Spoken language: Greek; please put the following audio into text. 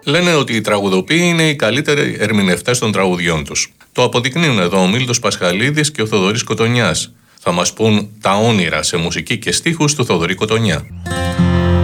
Λένε ότι οι τραγουδοποιοί είναι οι καλύτεροι ερμηνευτές των τραγουδιών τους. Το αποδεικνύουν εδώ ο Μίλτος Πασχαλίδης και ο Θοδωρής Κοτονιάς. Θα μας πούν τα όνειρα σε μουσική και στίχους του Θοδωρή Κοτονιά.